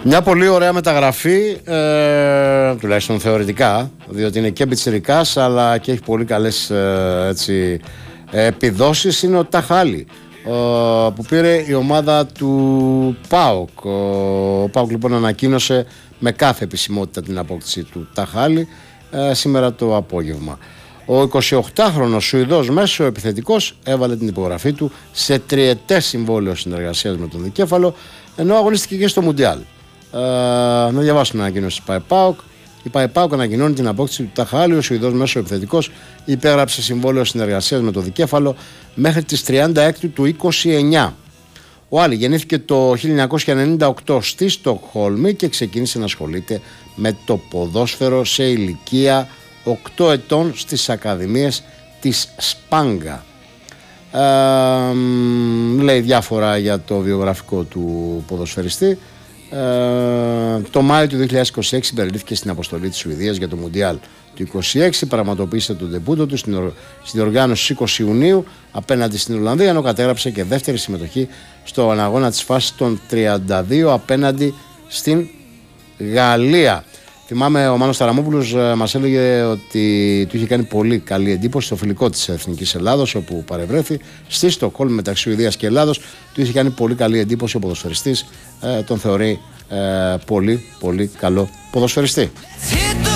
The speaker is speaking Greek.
Μια πολύ ωραία μεταγραφή, τουλάχιστον θεωρητικά, διότι είναι και πιτσιρικάς αλλά και έχει πολύ καλές επιδόσεις, είναι ο Ταχάλη, που πήρε η ομάδα του ΠΑΟΚ. Ο ΠΑΟΚ λοιπόν ανακοίνωσε με κάθε επισημότητα την απόκτηση του Ταχάλη σήμερα το απόγευμα. Ο 28χρονος Σουηδός μέσο επιθετικός έβαλε την υπογραφή του σε τριετές συμβόλαιο συνεργασίας με τον Δικέφαλο, ενώ αγωνίστηκε και στο Μουντιάλ. Να διαβάσουμε ανακοίνωση της ΠΑΕΠΑΟΚ. Η ΠΑΕΠΑΟΚ ανακοινώνει την απόκτηση του Ταχάλη. Ο Σουηδός μέσο επιθετικός υπέγραψε συμβόλαιο συνεργασίας με τον Δικέφαλο μέχρι τις 36 του 29. Ο Άλλη γεννήθηκε το 1998 στη Στοκχόλμη και ξεκίνησε να ασχολείται με το ποδόσφαιρο σε ηλικία 8 ετών στις ακαδημίες της Σπάγκα. Λέει διάφορα για το βιογραφικό του ποδοσφαιριστή. Το Μάιο του 2026 συμπεριλήφθηκε στην αποστολή της Σουηδίας για το Μουντιάλ του 2026. Πραγματοποίησε τον ντεμπούτο του στην οργάνωση 20 Ιουνίου απέναντι στην Ολλανδία, ενώ κατέγραψε και δεύτερη συμμετοχή στον αγώνα της φάσης των 32 απέναντι στην Γαλλία. Θυμάμαι ο Μάνος Ταραμόπουλος μας έλεγε ότι του είχε κάνει πολύ καλή εντύπωση στο φιλικό της Εθνικής Ελλάδος, όπου παρευρέθη στη Στοκχόλμη μεταξύ Σουηδίας και Ελλάδος. Του είχε κάνει πολύ καλή εντύπωση ο ποδοσφαιριστής, τον θεωρεί πολύ πολύ καλό ποδοσφαιριστή.